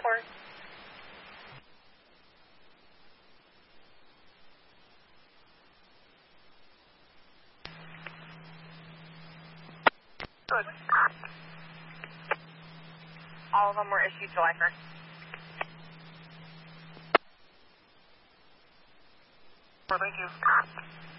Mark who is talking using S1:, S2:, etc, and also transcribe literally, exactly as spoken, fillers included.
S1: report. Good. All of them were issued July first.
S2: Thank you.